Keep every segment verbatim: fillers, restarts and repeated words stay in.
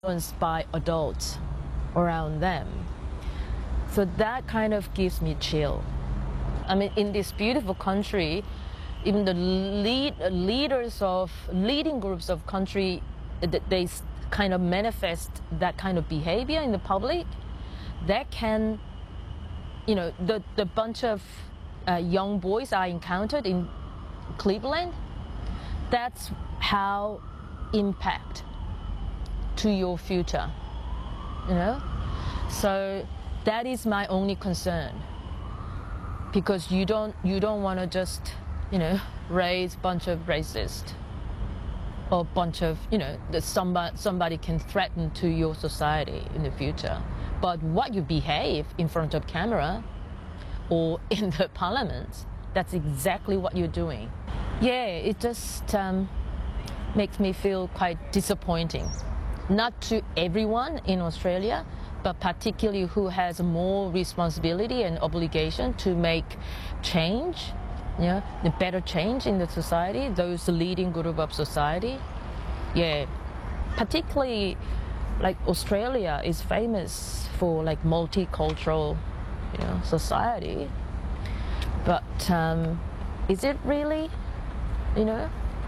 influenced by adults around them. So that kind of gives me chill. I mean, in this beautiful country, even the lead, leaders of leading groups of country, they kind of manifest that kind of behavior in the public. That can, you know, the, the bunch of uh, young boys I encountered in Cleveland, that's how impact to your future, you know? So that is my only concern, because you don't, you don't want to just, you know, raise a bunch of racists or a bunch of, you know, that somebody, somebody can threaten to your society in the future. But what you behave in front of camera or in the parliament, that's exactly what you're doing. Yeah, it just um, makes me feel quite disappointing. Not to everyone in Australia, but particularly who has more responsibility and obligation to make change, you know, the better change in the society, those leading group of society. Yeah, particularly like Australia is famous for like multicultural, you know, society. But um, is it really, you know?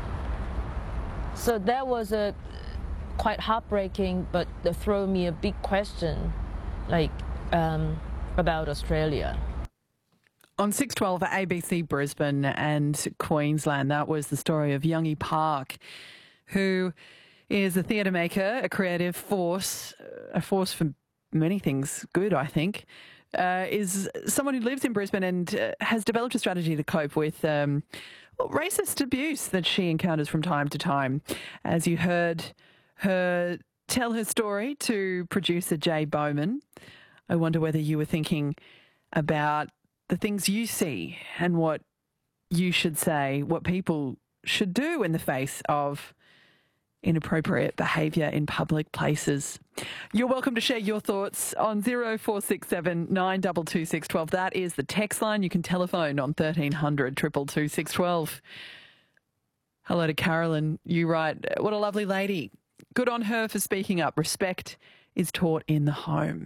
So that was a quite heartbreaking, but they throw me a big question, like um, about Australia. On six twelve A B C Brisbane and Queensland, that was the story of Youngie Park, who is a theatre maker, a creative force, a force for many things good, I think, uh, is someone who lives in Brisbane and uh, has developed a strategy to cope with um, well, racist abuse that she encounters from time to time. As you heard her tell her story to producer Jay Bowman, I wonder whether you were thinking about the things you see and what you should say, what people should do in the face of inappropriate behaviour in public places. You're welcome to share your thoughts on zero four six seven nine two two six one two. That is the text line. You can telephone on thirteen hundred two two two six one two. Hello to Carolyn. You write, what a lovely lady. Good on her for speaking up. Respect is taught in the home.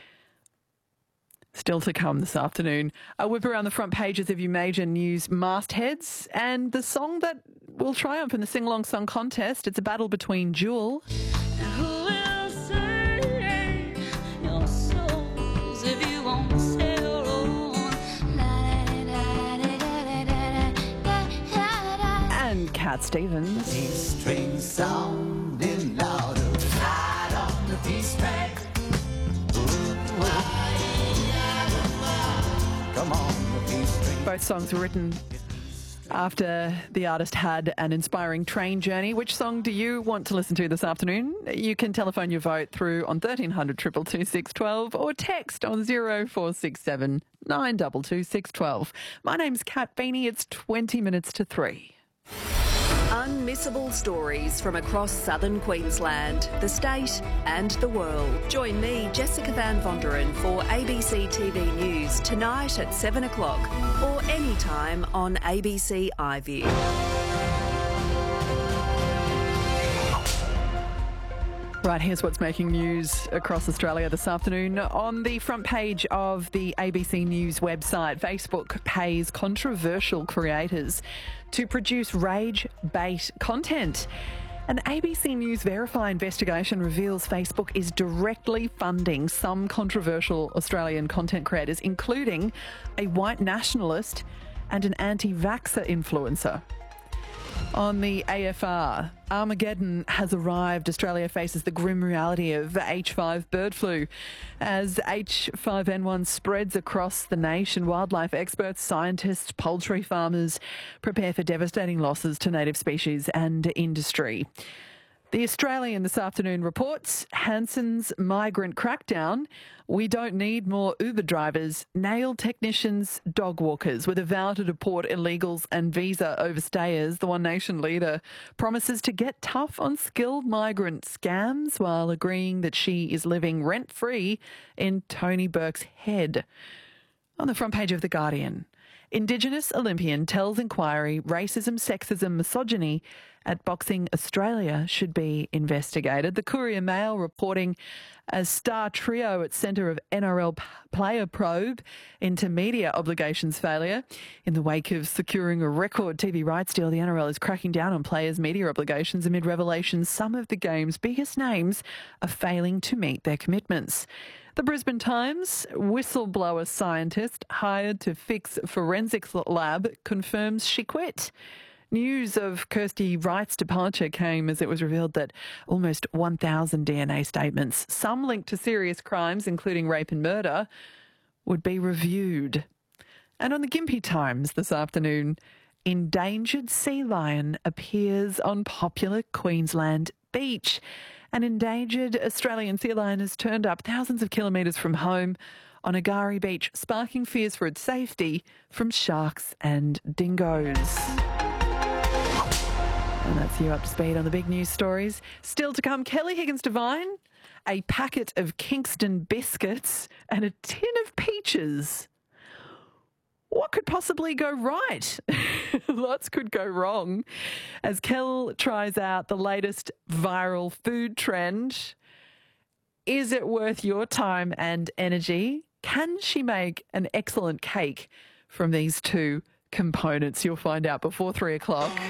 Still to come this afternoon, a whip around the front pages of your major news mastheads and the song that will triumph in the sing-along song contest. It's a battle between Jewel and Cat Stevens. These strings sounding louder, right on the D string. Come on, the D string. Both songs were written after the artist had an inspiring train journey. Which song do you want to listen to this afternoon? You can telephone your vote through on thirteen hundred two two two six one two or text on zero four six seven nine two two six one two. My name's Kat Beanie. It's twenty minutes to three. Unmissable stories from across southern Queensland, the state and the world. Join me, Jessica Van Vonderen, for A B C T V News tonight at seven o'clock or anytime on A B C iView. Right, here's what's making news across Australia this afternoon. On the front page of the A B C News website, Facebook pays controversial creators to produce rage-bait content. An A B C News Verify investigation reveals Facebook is directly funding some controversial Australian content creators, including a white nationalist and an anti-vaxxer influencer. On the A F R, Armageddon has arrived. Australia faces the grim reality of H five bird flu. As H five N one spreads across the nation, wildlife experts, scientists, poultry farmers prepare for devastating losses to native species and industry. The Australian this afternoon reports Hansen's migrant crackdown. We don't need more Uber drivers, nail technicians, dog walkers. With a vow to deport illegals and visa overstayers, the One Nation leader promises to get tough on skilled migrant scams while agreeing that she is living rent-free in Tony Burke's head. On the front page of The Guardian, Indigenous Olympian tells inquiry racism, sexism, misogyny at Boxing Australia should be investigated. The Courier Mail reporting a star trio at centre of N R L player probe into media obligations failure. In the wake of securing a record T V rights deal, the N R L is cracking down on players' media obligations amid revelations some of the game's biggest names are failing to meet their commitments. The Brisbane Times, whistleblower scientist hired to fix forensics lab confirms she quit. News of Kirsty Wright's departure came as it was revealed that almost one thousand D N A statements, some linked to serious crimes, including rape and murder, would be reviewed. And on the Gympie Times this afternoon, endangered sea lion appears on popular Queensland beach. An endangered Australian sea lion has turned up thousands of kilometres from home on Agari Beach, sparking fears for its safety from sharks and dingoes. And that's you up to speed on the big news stories. Still to come, Kelly Higgins-Devine, a packet of Kingston biscuits and a tin of peaches. What could possibly go right? Lots could go wrong. As Kel tries out the latest viral food trend, is it worth your time and energy? Can she make an excellent cake from these two components? You'll find out before three o'clock.